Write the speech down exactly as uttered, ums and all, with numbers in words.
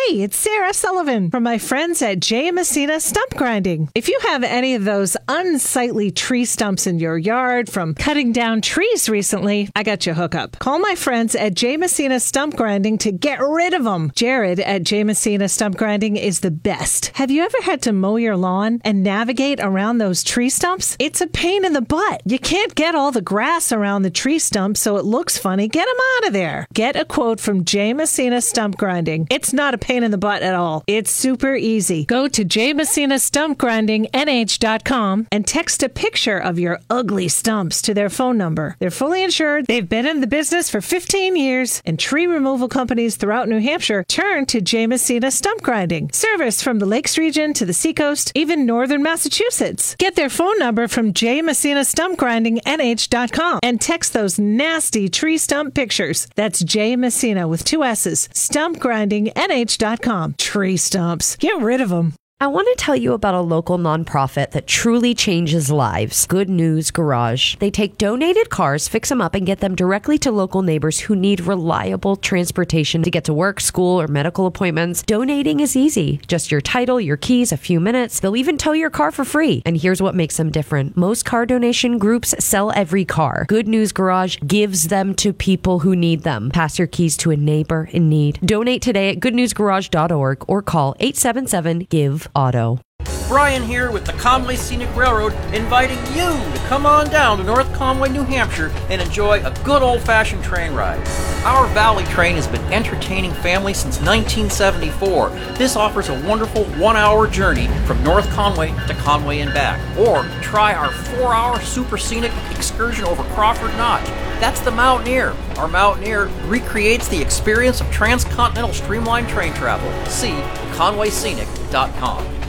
Hey, it's Sarah Sullivan from my friends at J. Messina Stump Grinding. If you have any of those unsightly tree stumps in your yard from cutting down trees recently, I got your hookup. Call my friends at J. Messina Stump Grinding to get rid of them. Jared at J. Messina Stump Grinding is the best. Have you ever had to mow your lawn and navigate around those tree stumps? It's a pain in the butt. You can't get all the grass around the tree stump so it looks funny. Get them out of there. Get a quote from J. Messina Stump Grinding. It's not a pain in the butt at all. It's super easy. Go to j messina stump grinding n h dot com and text a picture of your ugly stumps to their phone number. They're fully insured. They've been in the business for fifteen years, and tree removal companies throughout New Hampshire turn to J. Messina Stump Grinding. Service from the Lakes region to the Seacoast, even northern Massachusetts. Get their phone number from j messina stump grinding n h dot com and text those nasty tree stump pictures. That's J. Messina with two S's. stump grinding n h dot com. Tree stumps. Get rid of them. I want to tell you about a local nonprofit that truly changes lives. Good News Garage. They take donated cars, fix them up, and get them directly to local neighbors who need reliable transportation to get to work, school, or medical appointments. Donating is easy. Just your title, your keys, a few minutes. They'll even tow your car for free. And here's what makes them different. Most car donation groups sell every car. Good News Garage gives them to people who need them. Pass your keys to a neighbor in need. Donate today at good news garage dot org or call eight seven seven give auto. Brian here with the Conway Scenic Railroad, inviting you to come on down to North Conway, New Hampshire and enjoy a good old-fashioned train ride. Our Valley Train has been entertaining families since nineteen seventy-four. This offers a wonderful one-hour journey from North Conway to Conway and back. Or try our four-hour super scenic excursion over Crawford Notch. That's the Mountaineer. Our Mountaineer recreates the experience of transcontinental streamlined train travel. See conway scenic dot com.